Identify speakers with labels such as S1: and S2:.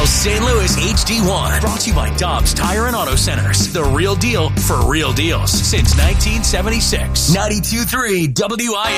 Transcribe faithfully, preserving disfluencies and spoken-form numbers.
S1: Now Saint Louis H D one. Brought to you by Dobbs Tire and Auto Centers. The real deal for real deals since nineteen seventy-six. ninety-two point three W I